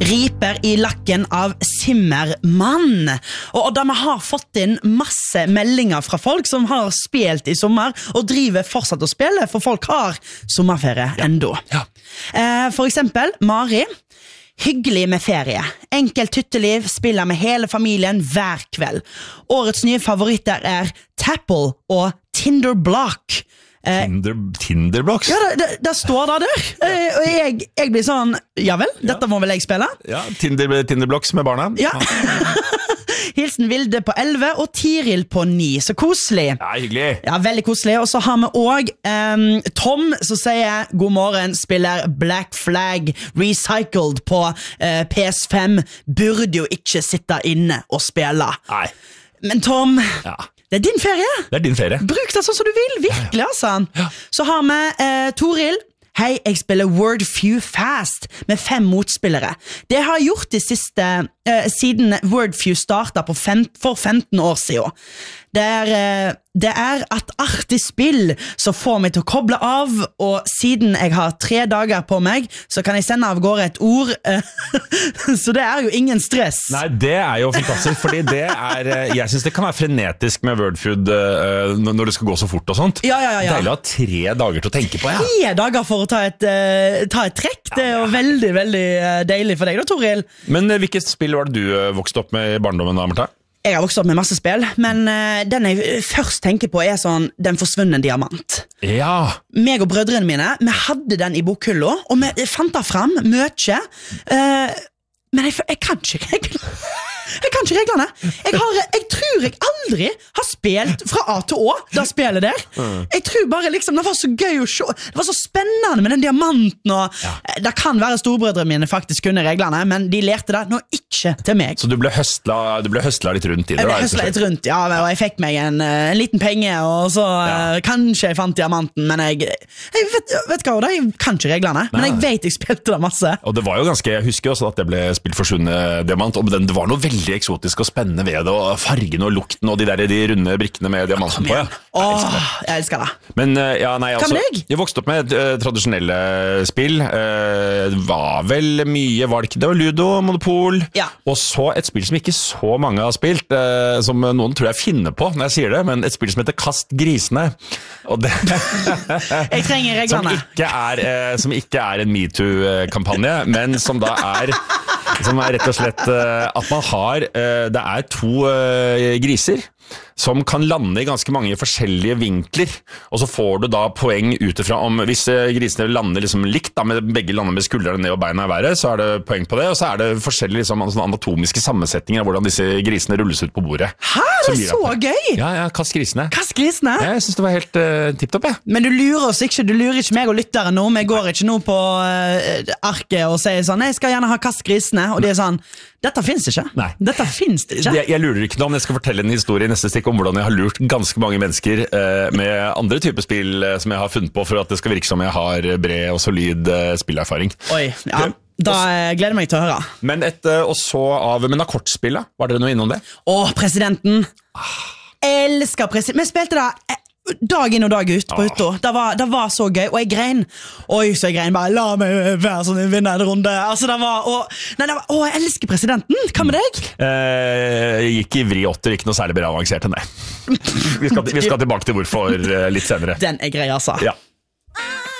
riper i lakken av Simmermann. Og da vi har fått inn masse meldinger fra folk som har spilt i sommer, og driver fortsatt å spille, for folk har sommerferie enda. Ja. For eksempel, Mari. Hyggelig med ferie. Enkelt hytteliv, spiller med hele familien hver kveld. Årets nye favoritter Tapple og Tinderblock. Tinderblocks? Ja, det står det der. Og jeg blir sånn, ja vel, dette må vel jeg spille? Ja, Tinderblocks med barna. Ja. Hilsen Vilde på 11 og Tiril på 9. Så koselig. Ja, hyggelig. Ja, veldig koselig. Og så har vi også Tom som sier god morgen, spiller Black Flag Recycled på PS5. Burde jo ikke sitte inne og spille. Nei. Men Tom... Ja. Det din ferie. Det din ferie. Bruk det sånn som du vil, virkelig, altså. Ja. Så har vi Toril. Hei, jeg spiller Wordfeud Fast med 5 motspillere. Det har jeg gjort de siste, siden Wordfeud startet for 15 år siden. Det er et artig spill som får meg til å koble av, og siden jeg har 3 dager på meg, så kan jeg sende av gårde et ord. Så det er jo ingen stress. Nei, det er jo fantastisk, fordi jeg synes det kan være frenetisk med Wordfeud når det skal gå så fort og sånt. Ja. Deilig å ha 3 dager til å tenke på, ja. 3 dager for å ta et trekk. Det er jo veldig, veldig deilig for deg da, Toril. Men hvilket spill var det du vokste opp med i barndommen da, Martha? Jeg har vokst opp med masse spill, men den jeg først tenker på er sånn Den forsvunne diamant. Ja. Meg og brødrene mine, vi hadde den i bokhylla, og vi fant den fram, mye, men jeg kan ikke reglene. Jeg tror jeg aldri har spilt fra A til Å, det spillet der. Jeg tror bare liksom, det var så gøy å se, det var så spennende med den diamanten, og det kan være storbrødrene mine faktisk kunne reglene, men de lærte det nå ikke til meg. Så du ble høstla litt rundt i det? Jeg ble høstla litt rundt, ja, og jeg fikk meg en liten penge, og så kanskje jeg fant diamanten, men jeg vet hva, jeg kan ikke reglene, men jeg vet jeg spilte det masse. Og det var jo ganske, jeg husker også at det ble spilt forsvunne diamant, og det var noe veldig eksotisk og spennende ved det, og fargen og lukten og de runde brikkene med diamanten på. Jeg elsker det. Men ja, nei, altså, Hva med deg? jeg vokste opp med tradisjonelle spill. Var vel mye, var det ikke? Det var Ludo, Monopol, og så et spill som ikke så mange har spilt, som noen tror jeg finner på når jeg sier det, men et spill som heter Kast grisene. Og det jeg trenger reglene. Som ikke er en MeToo-kampanje, men som da som er rett og slett at man har, det er 2 griser som kan lande i ganske mange forskjellige vinkler, og så får du da poeng utifra om, hvis grisene lander liksom likt, da, med begge lander med skuldrene ned og beina i været, så er det poeng på det, og så er det forskjellige liksom, anatomiske sammensetninger av hvordan disse grisene rulles ut på bordet. Hæ, det er så gøy! Ja, kast grisene. Kast grisene? Ja, jeg synes det var helt tipptopp, jeg. Men du lurer ikke meg og lytteren nå, vi går ikke nå på arket og sier sånn, jeg skal gjerne ha kast grisene, og de er sånn, dette finnes ikke. Nei. Dette finnes det ikke. Jeg lurer ikke noe om jeg skal fortelle en historie i neste stikk om hvordan jeg har lurt ganske mange mennesker med andre typer spill som jeg har funnet på for at det skal virke som jeg har bred og solid spillerfaring. Oi, ja. Da gleder jeg meg til å høre. Men av kortspillet, var dere noe innom det? Presidenten. Elsker presidenten. Vi spilte da dag inn og dag ut på hytta. Det var så gøy, og jeg grein. Oi, så jeg grein bare, la meg være sånn, vinne en runde. Altså, jeg elsker presidenten. Hva med deg? Jeg gikk i vri 8, ikke noe særlig bra avansert enn det. Vi skal tilbake til hvorfor litt senere. Den er grei, altså. Ja.